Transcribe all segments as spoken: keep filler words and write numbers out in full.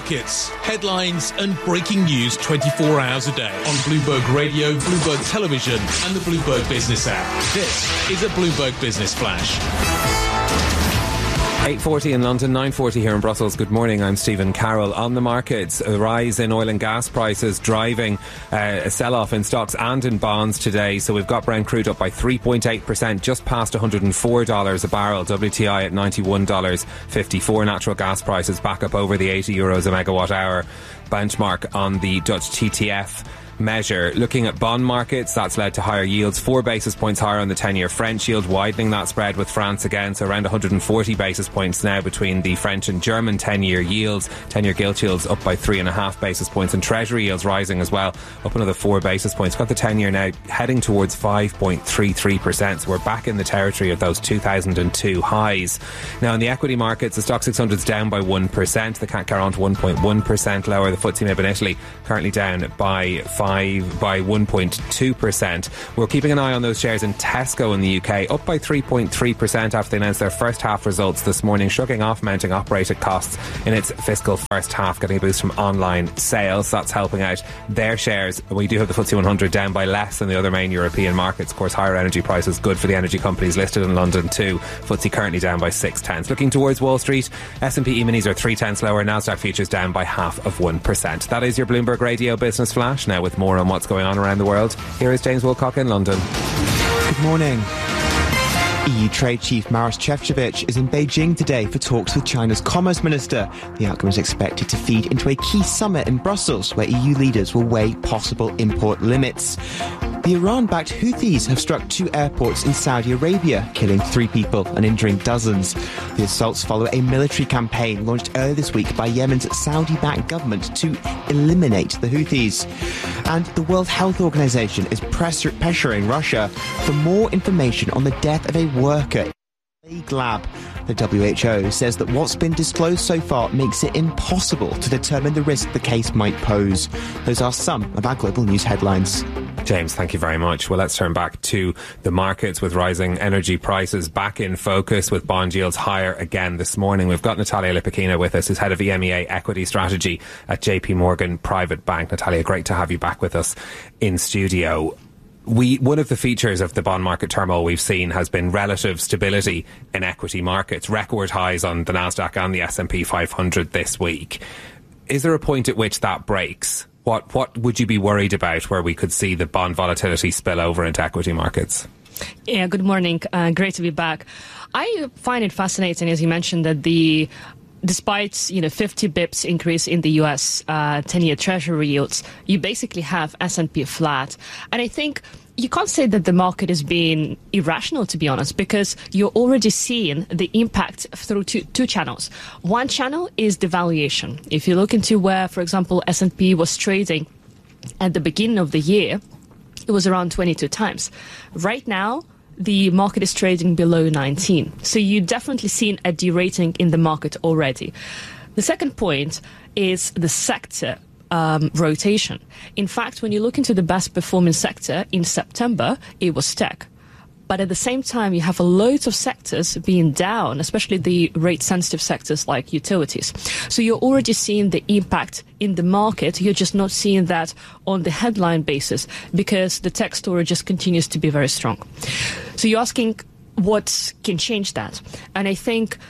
markets, headlines and breaking news twenty-four hours a day on Bloomberg Radio, Bloomberg Television and the Bloomberg Business app. This is a Bloomberg Business Flash. eight forty in London, nine forty here in Brussels. Good morning, I'm Stephen Carroll. On the markets, a rise in oil and gas prices driving uh, a sell-off in stocks and in bonds today. So we've got Brent crude up by three point eight percent, just past one hundred four dollars a barrel. W T I at ninety-one dollars fifty-four. Natural gas prices back up over the eighty euros a megawatt hour benchmark on the Dutch T T F measure. Looking at bond markets, that's led to higher yields, four basis points higher on the ten-year French yield, widening that spread with France again, so around one hundred forty basis points now between the French and German ten-year yields. ten-year gilt yields up by three and a half basis points, and Treasury yields rising as well, up another four basis points. Got the ten-year now heading towards five point three three percent, so we're back in the territory of those two thousand two highs. Now in the equity markets, the Stock six hundred is down by one percent, the C A C Quarante one point one percent lower, the F T S E M I B in Italy currently down by five by one point two percent. We're keeping an eye on those shares in Tesco in the U K, up by three point three percent after they announced their first half results this morning, shrugging off mounting operating costs in its fiscal first half, getting a boost from online sales. That's helping out their shares. We do have the F T S E one hundred down by less than the other main European markets. Of course, higher energy prices good for the energy companies listed in London too. F T S E currently down by six tenths. Looking towards Wall Street, S and P E-minis are three tenths lower, Nasdaq futures down by half of one percent. That is your Bloomberg Radio Business Flash. Now with more on what's going on around the world, here is James Wilcock in London. Good morning. E U Trade Chief Maros Šefčovič is in Beijing today for talks with China's Commerce Minister. The outcome is expected to feed into a key summit in Brussels, where E U leaders will weigh possible import limits. The Iran-backed Houthis have struck two airports in Saudi Arabia, killing three people and injuring dozens. The assaults follow a military campaign launched earlier this week by Yemen's Saudi-backed government to eliminate the Houthis. And the World Health Organization is pressure- pressuring Russia for more information on the death of a worker in a plague lab. The W H O says that what's been disclosed so far makes it impossible to determine the risk the case might pose. Those are some of our global news headlines. James, thank you very much. Well, let's turn back to the markets with rising energy prices back in focus, with bond yields higher again this morning. We've got Natalia Lipakina with us, who's head of E M E A equity strategy at J P Morgan Private Bank. Natalia, great to have you back with us in studio. We, one of the features of the bond market turmoil we've seen has been relative stability in equity markets, record highs on the Nasdaq and the S and P five hundred this week. Is there a point at which that breaks? What what would you be worried about where we could see the bond volatility spill over into equity markets? Yeah, good morning. Uh, great to be back. I find it fascinating, as you mentioned, that the despite you know fifty bips increase in the U S uh, ten-year Treasury yields, you basically have S and P flat. And I think you can't say that the market is being irrational, to be honest, because you're already seeing the impact through two, two channels. One channel is the valuation. If you look into where, for example, S and P was trading at the beginning of the year, it was around twenty-two times. Right now, the market is trading below nineteen. So you're definitely seeing a derating in the market already. The second point is the sector Um, rotation. In fact, when you look into the best performing sector in September, it was tech. But at the same time, you have a loads of sectors being down, especially the rate-sensitive sectors like utilities. So you're already seeing the impact in the market. You're just not seeing that on the headline basis because the tech story just continues to be very strong. So you're asking what can change that? And I think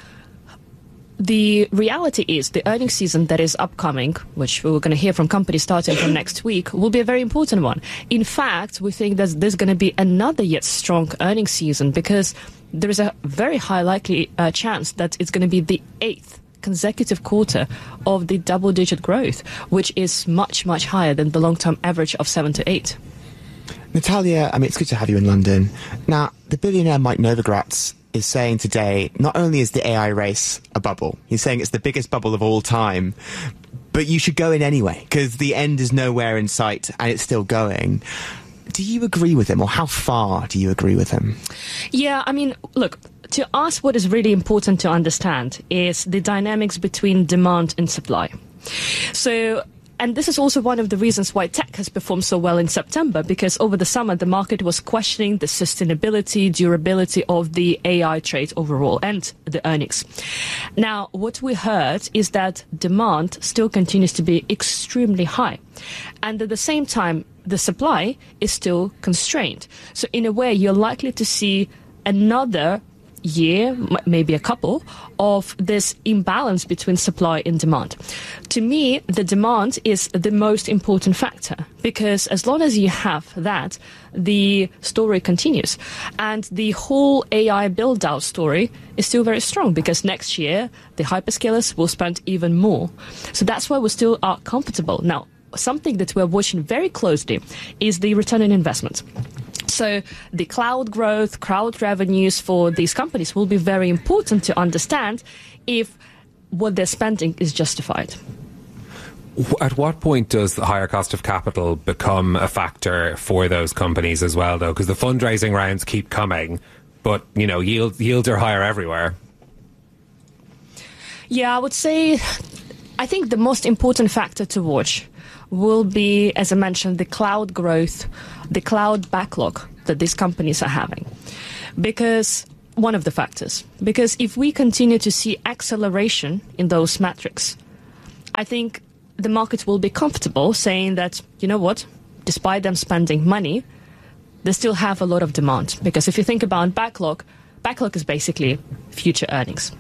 the reality is the earnings season that is upcoming, which we're going to hear from companies starting from next week, will be a very important one. In fact, we think that there's going to be another yet strong earnings season because there is a very high likely uh, chance that it's going to be the eighth consecutive quarter of the double-digit growth, which is much, much higher than the long-term average of seven to eight. Natalia, I mean, it's good to have you in London. Now, the billionaire Mike Novogratz is saying today, not only is the A I race a bubble, he's saying it's the biggest bubble of all time, but you should go in anyway, because the end is nowhere in sight and it's still going. Do you agree with him, or how far do you agree with him? Yeah, I mean, look, to us what is really important to understand is the dynamics between demand and supply. So and this is also one of the reasons why tech has performed so well in September, because over the summer, the market was questioning the sustainability, durability of the A I trade overall and the earnings. Now, what we heard is that demand still continues to be extremely high. And at the same time, the supply is still constrained. So in a way, you're likely to see another year, maybe a couple, of this imbalance between supply and demand. To me, the demand is the most important factor, because as long as you have that, the story continues. And the whole A I build-out story is still very strong, because next year, the hyperscalers will spend even more. So that's why we still are comfortable. Now, something that we're watching very closely is the return on investment. So the cloud growth, cloud revenues for these companies will be very important to understand if what they're spending is justified. At what point does the higher cost of capital become a factor for those companies as well, though? Because the fundraising rounds keep coming, but, you know, yield, yields are higher everywhere. Yeah, I would say, I think the most important factor to watch will be, as I mentioned, the cloud growth, the cloud backlog that these companies are having. Because one of the factors, because if we continue to see acceleration in those metrics, I think the market will be comfortable saying that, you know what, despite them spending money, they still have a lot of demand. Because if you think about backlog, backlog is basically future earnings.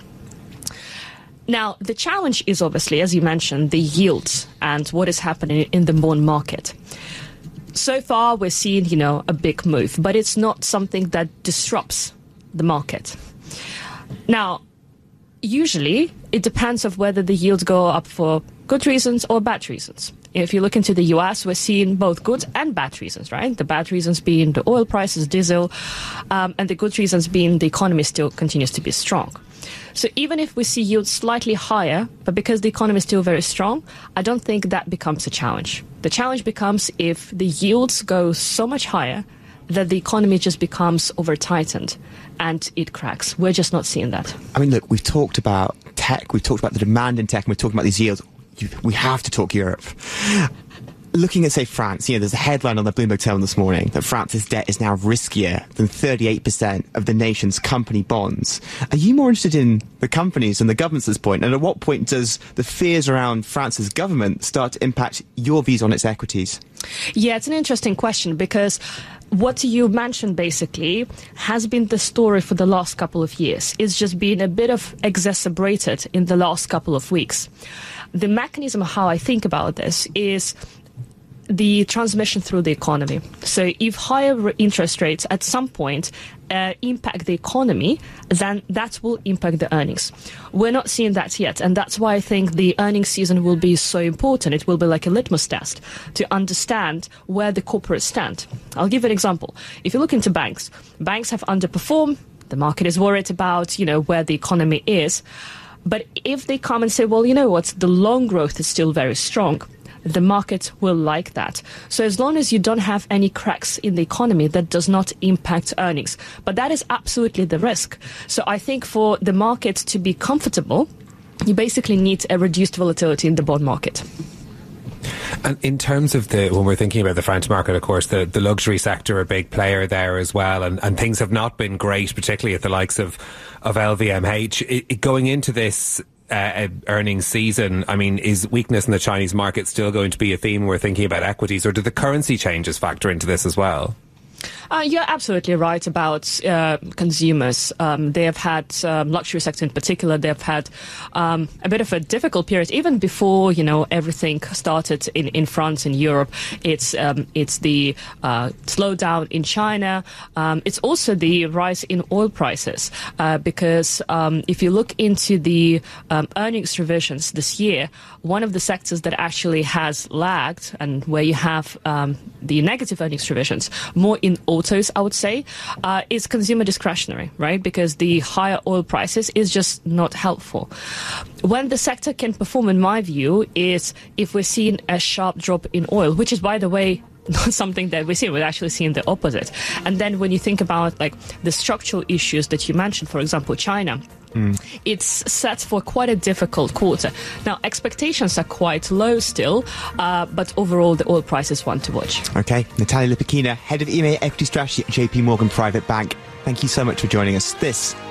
Now, the challenge is obviously, as you mentioned, the yields and what is happening in the bond market. So far, we're seeing, you know, a big move, but it's not something that disrupts the market. Now, usually, it depends on whether the yields go up for good reasons or bad reasons. If you look into the U S, we're seeing both good and bad reasons, right? The bad reasons being the oil prices, diesel, um, and the good reasons being the economy still continues to be strong. So even if we see yields slightly higher, but because the economy is still very strong, I don't think that becomes a challenge. The challenge becomes if the yields go so much higher that the economy just becomes over-tightened and it cracks. We're just not seeing that. I mean, look, we've talked about tech, we've talked about the demand in tech, and we're talking about these yields. We have to talk Europe. Looking at, say, France, you know, there's a headline on the Bloomberg Terminal this morning that France's debt is now riskier than thirty-eight percent of the nation's company bonds. Are you more interested in the companies and the government's point? And at what point does the fears around France's government start to impact your views on its equities? Yeah, it's an interesting question, because what you mentioned basically has been the story for the last couple of years. It's just been a bit of exacerbated in the last couple of weeks. The mechanism of how I think about this is the transmission through the economy. So if higher interest rates at some point uh, impact the economy, then that will impact the earnings. We're not seeing that yet, and that's why I think the earnings season will be so important. It will be like a litmus test to understand where the corporates stand. I'll give an example. If you look into banks, banks have underperformed. The market is worried about, you know, where the economy is. But if they come and say, well, you know what, the loan growth is still very strong, the market will like that. So as long as you don't have any cracks in the economy, that does not impact earnings. But that is absolutely the risk. So I think for the market to be comfortable, you basically need a reduced volatility in the bond market. And in terms of the, when we're thinking about the French market, of course, the, the luxury sector, a big player there as well, and, and things have not been great, particularly at the likes of, of L V M H. It, it, going into this uh, earnings season, I mean, is weakness in the Chinese market still going to be a theme when we're thinking about equities, or do the currency changes factor into this as well? Uh, you're absolutely right about uh, consumers. Um, they have had, um, luxury sector in particular, they have had um, a bit of a difficult period, even before, you know, everything started in, in France and Europe. It's um, it's the uh, slowdown in China. Um, it's also the rise in oil prices, uh, because um, if you look into the um, earnings revisions this year, one of the sectors that actually has lagged and where you have um, the negative earnings revisions, more in autos, I would say, uh, is consumer discretionary, right? Because the higher oil prices is just not helpful. When the sector can perform, in my view, is if we're seeing a sharp drop in oil, which is, by the way, not something that we see. We're actually seeing the opposite. And then when you think about like the structural issues that you mentioned, for example, China, Mm. It's set for quite a difficult quarter. Now, expectations are quite low still, uh, but overall the oil price is one to watch. OK, Natalia Lipakina, Head of E M A Equity Strategy at J P Morgan Private Bank. Thank you so much for joining us. This